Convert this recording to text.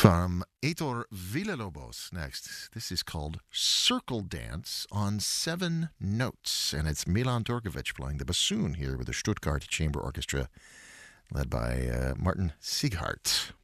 From Heitor Villalobos next. This is called Circle Dance on 7 Notes, and it's Milan Dorgovic playing the bassoon here with the Stuttgart Chamber Orchestra led by Martin Sieghardt.